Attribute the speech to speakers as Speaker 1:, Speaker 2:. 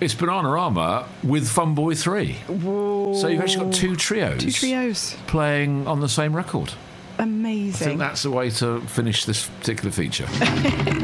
Speaker 1: It's Bananarama with Fun Boy 3.
Speaker 2: Whoa.
Speaker 1: So you've actually got two trios playing on the same record.
Speaker 2: Amazing.
Speaker 1: I think that's the way to finish this particular feature.